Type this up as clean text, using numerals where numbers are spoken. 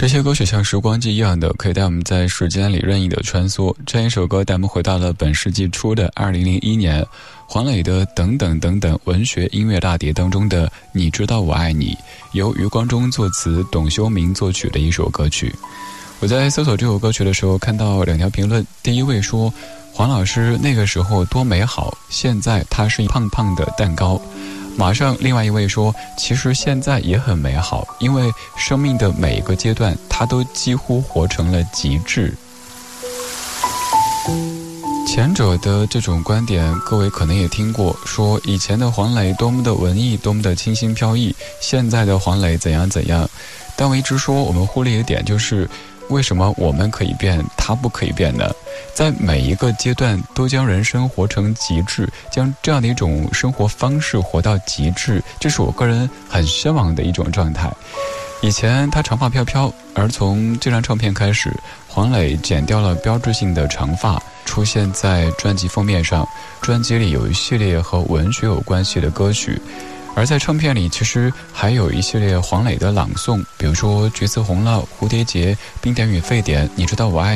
这些歌曲像时光机一样的，可以带我们在时间里任意的穿梭。这样一首歌带我们回到了本世纪初的2001年，黄磊的等等等等文学音乐大碟当中的你知道我爱你，由余光中作词，董修明作曲的一首歌曲。我在搜索这首歌曲的时候看到2条评论，第一位说黄老师那个时候多美好，现在他是一胖胖的蛋糕。马上另外一位说其实现在也很美好，因为生命的每一个阶段他都几乎活成了极致。前者的这种观点各位可能也听过，说以前的黄磊多么的文艺，多么的清新飘逸，现在的黄磊怎样怎样。但我一直说我们忽略一点，就是为什么我们可以变他不可以变呢？在每一个阶段都将人生活成极致，将这样的一种生活方式活到极致，这是我个人很向往的一种状态。以前他长发飘飘，而从这张唱片开始，黄磊剪掉了标志性的长发，出现在专辑封面上。专辑里有一系列和文学有关系的歌曲，而在唱片里其实还有一系列黄磊的朗诵，比如说橘子红了、蝴蝶结、冰点与沸点、你知道我爱